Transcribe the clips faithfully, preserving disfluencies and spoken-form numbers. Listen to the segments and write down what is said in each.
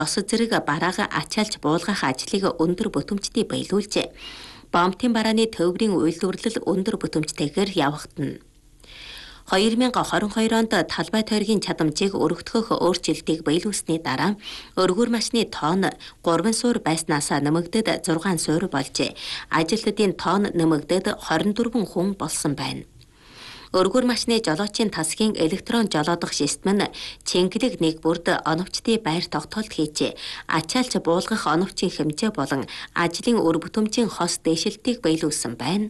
босод зэрэг бараага ачаалж буулгах ажлыг өндөр бүтэмжтэй биелүүлжээ. Бомтын барааны төврийн үйлдвэрлэл өндөр бүтэмжтэйгээр явагдана. хоёр мянга хорин хоёр онд талбай тойргийн чадамжийг өргөдгөх өөрчлөлтийг биелүүлсний дараа өргөр машины тоон гурван суур байснаас нэмэгдээд зургаан суур болжээ. Ажилтнуудын тоон нэмэгдээд хорин дөрвөн хүн болсон байна. Өргөр машины жолоочийн тасгийн электрон жолоодох систем нь чингэлэг нэг бүрд оновчтой байр тогтоолт хийжээ. Ачаалж буулгах оновчийн хэмжээ болон ажлын үр бүтэмжийн хос дэвшилтийг биелүүлсэн байна.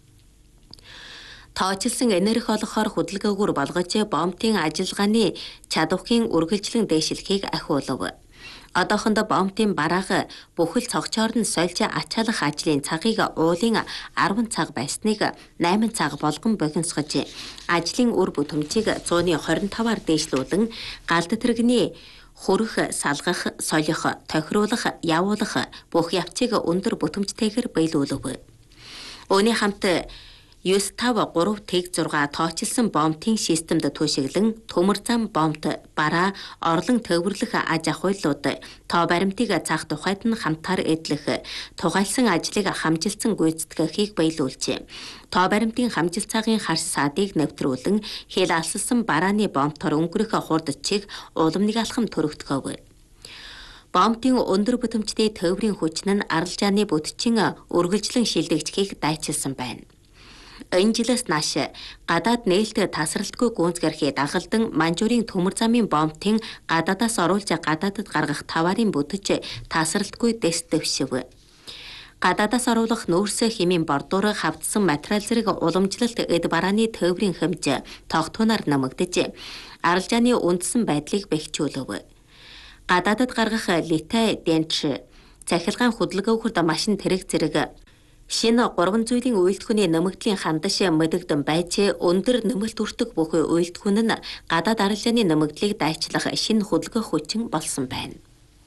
Тоочилсан энерги олгохоор хөдөлгөөгөр болгож бомтын ажиллагааны чадварын үргэлжлэн дээшлэхийг ахиулав. Одоохондоо бомтын бараага бүхэл цогцоор нь сольж ачаалах ажлын цагийг уулын арван цаг байсныг найман цаг болгон богиносгож ажлын үр бүтэмжийг зууны хорин таваар дээшлүүлэн галд тэрэгний хөрөх, салгах, солих, тохируулах, явуулах бүх явцыг өндөр бүтэмжтэйгээр биелүүлв. Үүний хамт девять три тэг зурга тоочилсан бомтын системд түшиглэн төмөр зам бомт бараа орлон төвөрлөх аж ахуйлууд тоо баримтыг заах тухайд нь хамтаар эдлэх тугайлсан ажлыг хамжилсан гүйцэтгэхийг биелүүлжээ. Тоо баримтын хамжилцаагийн харс саадыг нэвтрүүлэн хэл алсалсан барааны бомтоор өнгөрөх хурдчийг уламныг алхам төрөгдгөв. Бомтын өндөр бүтэмжтэй төврийн хүчин нь аралжааны бүтчин үргэлжлэн шилдэгдэхийг дайчилсан байна. Энэ жилээс нааш гадаад нээлттэй тасралтгүй гүнзгэрхий дагалдан Манжуурийн төмөр замын бомтын гадаадаас оруулж гадаадд гаргах таварын бүтэж тасралтгүй дэс дэвшив. Гадаадаас оруулах нүүрсэ хэмээн бордуур хавдсан материал зэрэг уламжлалт эд барааны төврийн хэмжээ тогтвоноор нэмэгдэж аралжааны үндсэн байдлыг бэхжүүлв. Гадаадд гаргах литай денч цахилгаан хөдөлгөөгөрд машин тэрэг зэрэг шинэ гурван зүйлийн үйлдвэрийн нэмэгдлийн хандаш мэдэгдэн байж өндөр нэмэлт үртэг бүхий үйлдвэр нь гадаад арилжааны нэмэгдлийг дайчлах шинэ хөдөлгөөх хүчин болсон байна.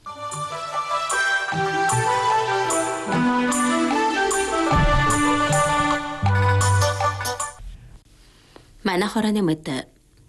Манай хорооны мэд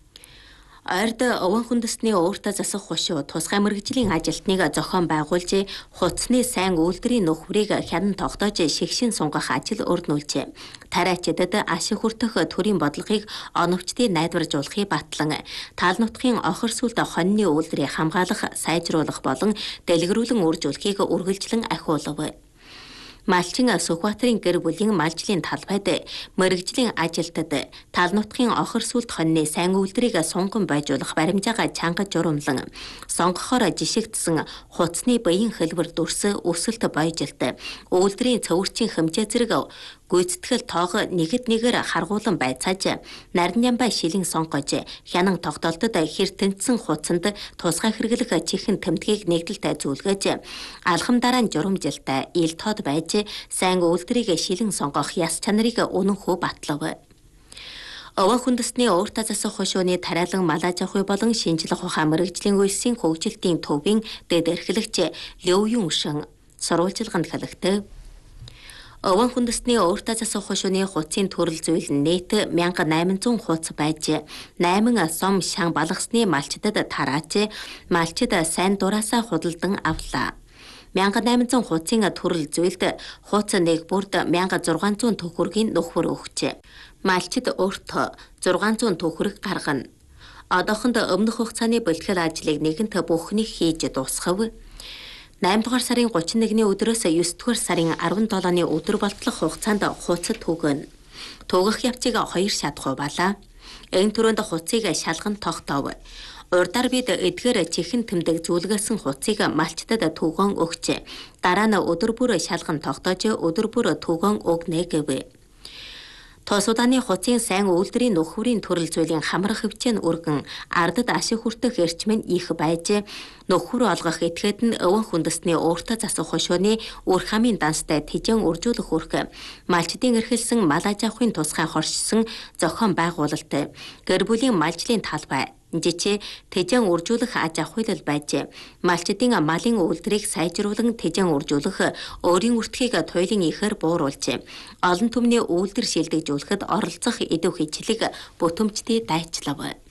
Ойрд овон хүндэсний ууртаа засах хушуу тусгай мэргэжлийн ажилтныг зохион байгуулж хуцсны сайн үйлдвэрийн нөхрийг хянан тогтоож шигшин сунгах ажил өрнүүлжээ. Тариачдад ашиг хүртэх төрийн бодлогыг оновчтой найдваржуулахыг батлан тал нутгийн охир сүлд хоньны үйлдвэрийг хамгаалах, сайжруулах болон дэлгэрүүлэн үржүүлэхийг үргэлжлэн ахиулав. Малчин Сүхбаатарын гэр бүлийн малжлын талбайд мэргэжлийн ажилтад тал нутгийн охир сүлд хоньны сайн үйлдвэрийг сунган байжуулах баримжаагаа чангаж журамлан сонгохоор жишигдсэн хуцсны биеийн хэлбэр дүрс өсөлт бойжилт үйлдвэрийн цөвөрчийн хэмжээ зэрэг гүйцэтгэл тоог нэгэд нэгээр харгуулan байцааж нарийн ямбай шилэн сонгож хянан тогтоолтод хэр тэнцсэн хуцанд тусгай хэрэглэх чихэн тэмдгийг нэгдэлтэй зүйлгээж алхам дараа нь журамжилтай ил тод байж сайн үйлдвэрийг шилэн сонгох яс чанарыг үнэнхүү батлав. Овон хүндэсний ууртаа засах хушууны тариалан малаж авах болон шинжлэх ухаан мэргэжлийн үйлсийн хөгжилтийн төвийн дэд эрхлэгч Лёв Юн Шин сурвалжилганд хэлэхдээ овон хүндэсний ууртаа засах хушууны хуцын төрөл зүйл нь нийт one thousand eight hundred хуц байж найман сом шан балгасны малчдад тарааж малчид сайн дураасаа худалдан авлаа. one thousand eight hundred хуцын төрөл зүйлд хуц нэг бүрд one thousand six hundred төгрөгийн нөхөр өгчээ. Малчид өөртөө six hundred төгрөг гаргана. Одоохондоо өмнөх хугацааны бэлтгэл ажлыг нэгэнт бүхнийг хийж дуусгав. eight дугаар сарын thirty-one-ны өдрөөс nine дугаар сарын seventeen-ны өдөр болтлох хугацаанд хуцад түгэн. Түгэх явцыг хоёр шат хуваалаа. Энэ түрүүнд хуцыг шалган тогтоов. Урдаар бид эдгээр чихэн тэмдэг зүйлгээсэн хуцыг малчдад түгэн өгчээ. Дараа нь өдөр бүр шалган тогтоож өдөр бүр түгэн өгнө гэв. Тосудааны хуцын сайн үйлдвэрийн нөхөрийн төрөл зүйлийн хамрах хөвчэн өргөн ардад ашиг хүртэх эрчим нь их байж нөхөр олгох этгээд нь овон хүндэсний ууртаа засах хушууны үр хамын данстай тэжэн үржүүлэх үрх малчдын эрхэлсэн мал аж ахуйн тусгай хоршсон зохион байгуулалт гэр бүлийн малжлын талбай жичээ тэжэн үржүүлэх аж ахуйлал байж малчдын малын үйлдвэрийг сайжруулан тэжэн үржүүлэх өөрийн үртгийг туйлын ихээр бууруулж олон түмний үйлдвэр шилдэгжүүлэхэд оролцох идэв хичлэг бүтэмжтэй дайчлав.